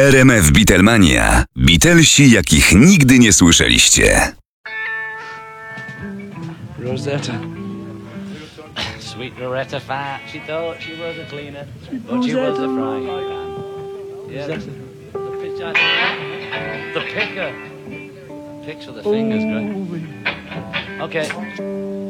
RMF Beatlemania. Beatlesi, jakich nigdy nie słyszeliście. Rosetta. Sweet Loretta Fat, she thought she was a cleaner, but she was a frying pan. Yeah, the picker. Picks with the fingers, great. Okay.